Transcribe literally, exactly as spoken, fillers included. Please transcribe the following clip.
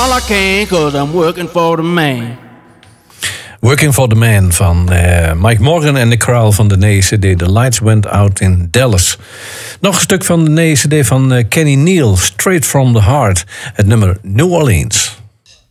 all I can, cause I'm working for the man. Working for the Man van uh, Mike Morgan en de koraal van de nieuwe C D The Lights Went Out in Dallas. Nog een stuk van de nieuwe C D van uh, Kenny Neal, Straight from the Heart, het nummer New Orleans.